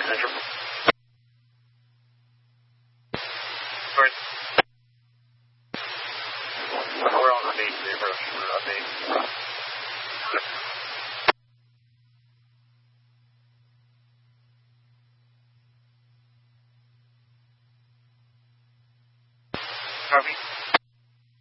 Central. Sorry. We're on the base approach for update. Copy.